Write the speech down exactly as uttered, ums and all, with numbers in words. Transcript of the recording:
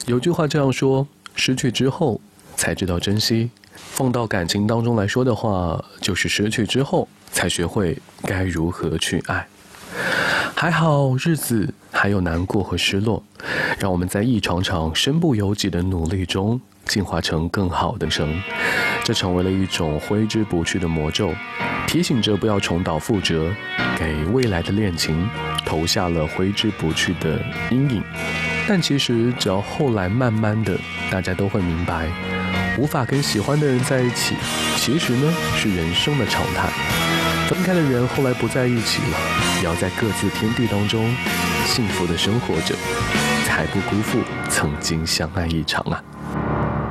有句话这样说，失去之后才知道珍惜。放到感情当中来说的话，就是失去之后才学会该如何去爱。还好日子还有难过和失落，让我们在一场场身不由己的努力中进化成更好的生，这成为了一种挥之不去的魔咒，提醒着不要重蹈覆辙，给未来的恋情投下了挥之不去的阴影。但其实只要后来慢慢的大家都会明白，无法跟喜欢的人在一起，其实呢是人生的常态。分开的人后来不在一起了，也要在各自天地当中幸福的生活着，才不辜负曾经相爱一场啊。